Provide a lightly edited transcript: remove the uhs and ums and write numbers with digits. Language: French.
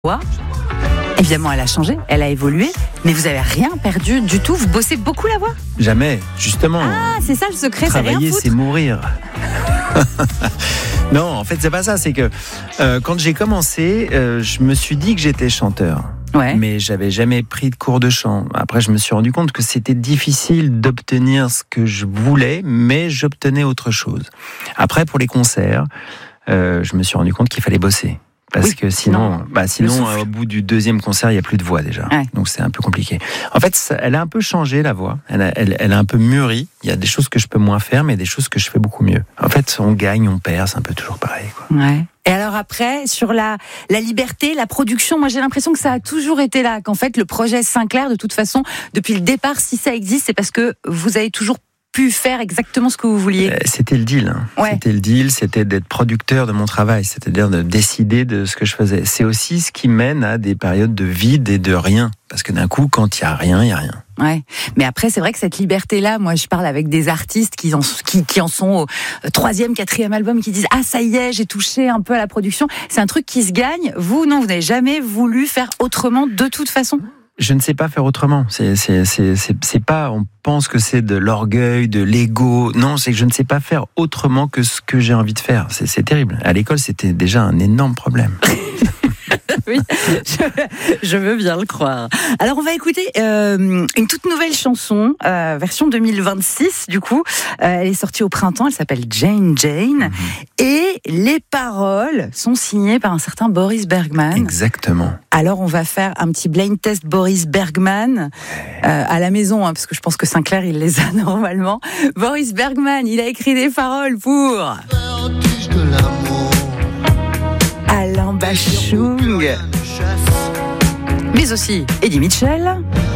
voix. Évidemment, elle a changé, elle a évolué, mais vous avez rien perdu du tout. Vous bossez beaucoup la voix ? Jamais, justement. Ah, c'est ça le secret, c'est rien Travailler, foutre. c'est mourir. Non, en fait, c'est pas ça. C'est que quand j'ai commencé, je me suis dit que j'étais chanteur. Ouais. Mais j'avais jamais pris de cours de chant. Après, je me suis rendu compte que c'était difficile d'obtenir ce que je voulais, mais j'obtenais autre chose. Après, pour les concerts, je me suis rendu compte qu'il fallait bosser. Parce Oui, que sinon au bout du deuxième concert, il n'y a plus de voix déjà. Ouais. Donc c'est un peu compliqué. En fait, elle a un peu changé, la voix. Elle a un peu mûri. Il y a des choses que je peux moins faire, mais des choses que je fais beaucoup mieux. En fait, on gagne, on perd, c'est un peu toujours pareil, quoi. Ouais. Et alors après, sur la liberté, la production, moi j'ai l'impression que ça a toujours été là, qu'en fait le projet Sinclair, de toute façon, depuis le départ, si ça existe, c'est parce que vous avez toujours pu faire exactement ce que vous vouliez. C'était le deal. Ouais. C'était le deal, c'était d'être producteur de mon travail, c'est-à-dire de décider de ce que je faisais. C'est aussi ce qui mène à des périodes de vide et de rien. Parce que d'un coup, quand il y a rien, il y a rien. Ouais. Mais après, c'est vrai que cette liberté-là, moi, je parle avec des artistes qui en sont au 3e, 4e album, qui disent « Ah, ça y est, j'ai touché un peu à la production ». C'est un truc qui se gagne. Vous, non, vous n'avez jamais voulu faire autrement de toute façon ? Je ne sais pas faire autrement. C'est pas, on pense que c'est de l'orgueil, de l'ego. Non, c'est que je ne sais pas faire autrement que ce que j'ai envie de faire. C'est terrible. À l'école, c'était déjà un énorme problème. Oui, je veux bien le croire. Alors, on va écouter une toute nouvelle chanson, version 2026, du coup. Elle est sortie au printemps, elle s'appelle Jane Jane. Et les paroles sont signées par un certain Boris Bergman. Exactement. Alors, on va faire un petit blind test Boris Bergman à la maison, hein, parce que je pense que Sinclair, il les a normalement. Boris Bergman, il a écrit des paroles pour Alain Bachung, mais aussi Eddie Mitchell,